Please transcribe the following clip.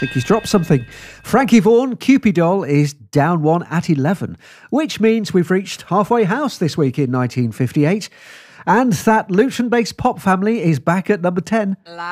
think he's dropped something. Frankie Vaughan, Cupid Doll, is down one at 11, which means we've reached halfway house this week in 1958. And that Luton-based pop family is back at number 10.